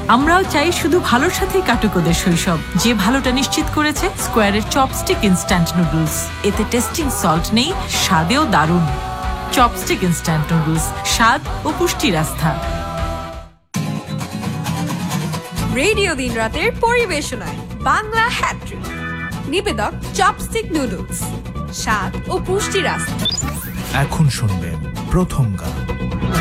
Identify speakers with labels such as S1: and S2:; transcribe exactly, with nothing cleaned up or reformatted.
S1: আমরাও চাই শুধু ভালোর সাথেই কাটুক ওদের শৈশব, যে ভালোটা নিশ্চিত করেছে স্কোয়ারের চপস্টিক ইনস্ট্যান্ট নুডলস। এতে টেস্টিং সল্ট নেই, স্বাদেও দারুণ। চপস্টিক ইনস্ট্যান্ট নুডলস, স্বাদ ও পুষ্টির আস্থা।
S2: রেডিও দিন রাতের পরিবেশনায় বাংলা হ্যাট্রিক, নিবেদক চপস্টিক নুডলস, স্বাদ ও পুষ্টির আস্থা।
S3: এখন শুনবেন প্রথম গান।